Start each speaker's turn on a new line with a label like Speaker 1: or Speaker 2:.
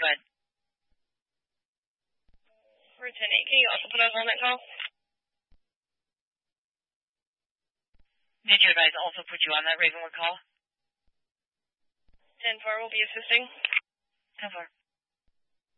Speaker 1: Go ahead.
Speaker 2: For 10-8, can you also put us on that call?
Speaker 1: Did your guys also put you on that Ravenwood call?
Speaker 2: 10-4 will be assisting.
Speaker 1: 10-4.